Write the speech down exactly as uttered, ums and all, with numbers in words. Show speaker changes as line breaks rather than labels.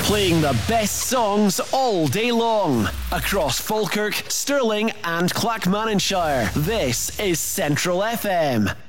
Playing the best songs all day long across Falkirk, Stirling and Clackmannanshire. This is Central F M.